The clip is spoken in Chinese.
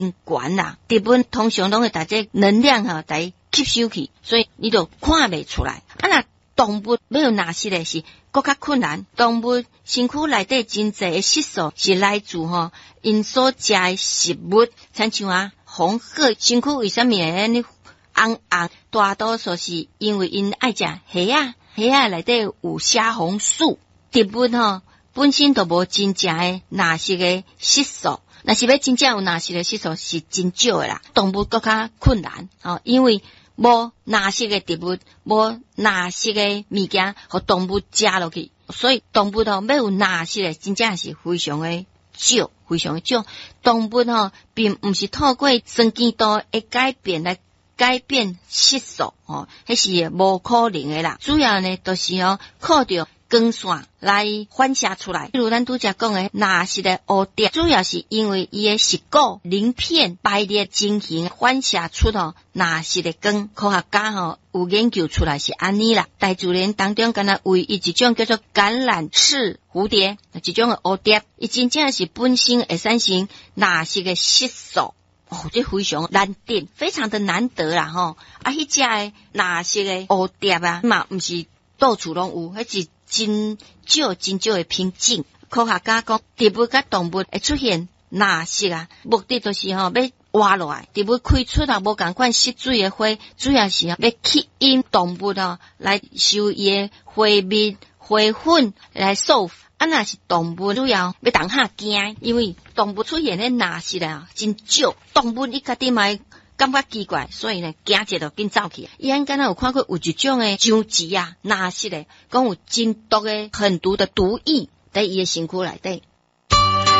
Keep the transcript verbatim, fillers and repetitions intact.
因悬啦，低温通常拢会把这能量哈来吸收去，所以你就看袂出来。啊，那动物要有哪些的是更加困难？动物身躯内底真侪的色素是来自吼因所食的食物，亲像啊红鹤身躯为什么会安尼红红？大多数是因为因爱食虾啊，虾啊内底有虾红素。植物吼本身都无真正的哪些的色素。若是要真正有哪些的色素是真少的啦，动物更加困难哦，因为无哪些的植物，无哪些的物件和动物食落去，所以动物吼要有哪些的真正是非常的少，非常的少。动物吼并不是透过神经度的改变来改变色素哦，迄是无可能的啦。主要呢都是哦靠着光线来反射出来，比如咱拄则讲的哪是的乌蝶，主要是因为伊的食骨鳞片排列情形反射出哦哪是的光。科学家吼有研究出来是安尼啦。大自然当中敢若为伊一种叫做橄榄翅蝴蝶，一种的乌蝶，伊真正是本身会产生哪是的色素。哦，这非常难得，非常的难得啦吼。啊，迄只的哪些的乌蝶啊，嘛毋是到处拢有，迄是真少真少的品种。科学家讲，植物甲动物会出现哪些啊？目的就是吼要活落来，植物开出啊无共款吸水的花，主要是要吸引动物哦来收伊的花蜜、花粉来授粉。啊，若是动物主要要当下惊，因为动物出现的哪是啦真少，动物你家己嘛感觉奇怪，所以呢惊者就紧走去。伊安敢若有看过有一种的瘴疾啊，哪是咧讲有真毒的很毒的毒液在伊的身躯内底。